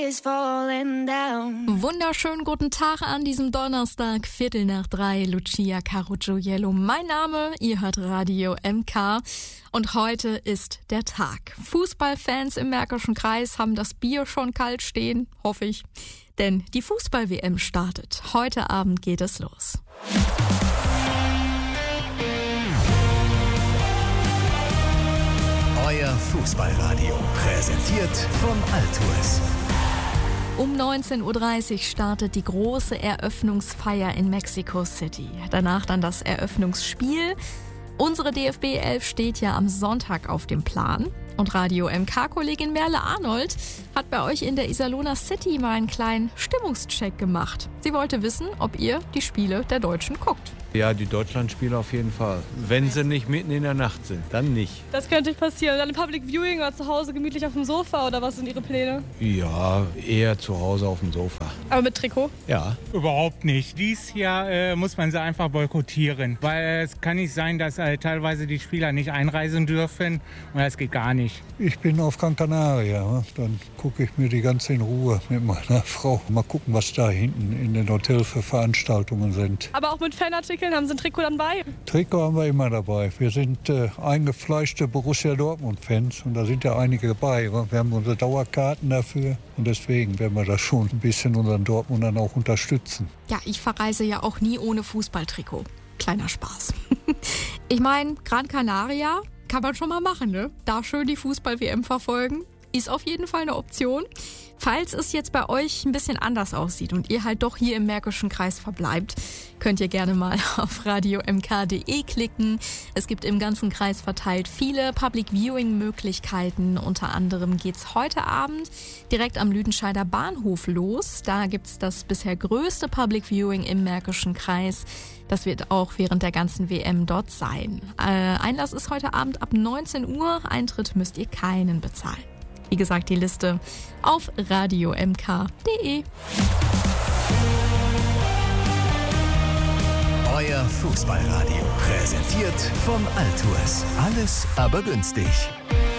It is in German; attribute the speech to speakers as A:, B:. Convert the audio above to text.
A: Wunderschönen guten Tag an diesem Donnerstag, 2:45, Lucia Carucciuello. Mein Name, ihr hört Radio MK und heute ist der Tag. Fußballfans im Märkischen Kreis haben das Bier schon kalt stehen, hoffe ich, denn die Fußball-WM startet. Heute Abend geht es los.
B: Euer Fußballradio, präsentiert von Altours.
A: Um 19:30 Uhr startet die große Eröffnungsfeier in Mexico City. Danach dann das Eröffnungsspiel. Unsere DFB 11 steht ja am Sonntag auf dem Plan. Und Radio MK-Kollegin Merle Arnold hat bei euch in der Iserlohner City mal einen kleinen Stimmungscheck gemacht. Sie wollte wissen, ob ihr die Spiele der Deutschen guckt.
C: Ja, die Deutschlandspiele auf jeden Fall. Wenn sie nicht mitten in der Nacht sind, dann nicht.
D: Das könnte passieren. Dann im Public Viewing oder zu Hause gemütlich auf dem Sofa oder was sind Ihre Pläne?
C: Ja, eher zu Hause auf dem Sofa.
D: Aber mit Trikot?
C: Ja.
E: Überhaupt nicht. Dies Jahr muss man sie einfach boykottieren, weil es kann nicht sein, dass teilweise die Spieler nicht einreisen dürfen und das geht gar nicht.
F: Ich bin auf Gran Canaria, dann gucke ich mir die ganze in Ruhe mit meiner Frau. Mal gucken, was da hinten in den Hotels für Veranstaltungen sind.
D: Aber auch mit Fanartikeln, haben Sie ein Trikot dann bei?
F: Trikot haben wir immer dabei. Wir sind eingefleischte Borussia Dortmund-Fans und da sind ja einige dabei. Wir haben unsere Dauerkarten dafür und deswegen werden wir das schon ein bisschen unseren Dortmundern auch unterstützen.
A: Ja, ich verreise ja auch nie ohne Fußballtrikot. Kleiner Spaß. Ich meine, Gran Canaria kann man schon mal machen, ne? Da schön die Fußball-WM verfolgen. Ist auf jeden Fall eine Option. Falls es jetzt bei euch ein bisschen anders aussieht und ihr halt doch hier im Märkischen Kreis verbleibt, könnt ihr gerne mal auf radiomk.de klicken. Es gibt im ganzen Kreis verteilt viele Public-Viewing-Möglichkeiten. Unter anderem geht's heute Abend direkt am Lüdenscheider Bahnhof los. Da gibt's das bisher größte Public-Viewing im Märkischen Kreis. Das wird auch während der ganzen WM dort sein. Einlass ist heute Abend ab 19 Uhr. Eintritt müsst ihr keinen bezahlen. Wie gesagt, die Liste auf radiomk.de.
B: Euer Fußballradio, präsentiert von Altours. Alles aber günstig.